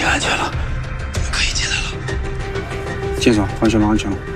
经安全了，我们可以进来了。 金总，完全安全了。